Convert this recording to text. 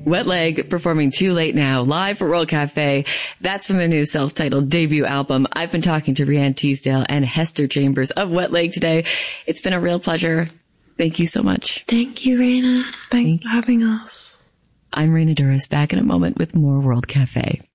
Wet Leg performing Too Late Now live for World Cafe. That's from their new self-titled debut album. I've been talking to Rianne Teasdale and Hester Chambers of Wet Leg today. It's been a real pleasure. Thank you so much. Thank you, Raina. Thanks for having us. I'm Raina Douris, back in a moment with more World Cafe.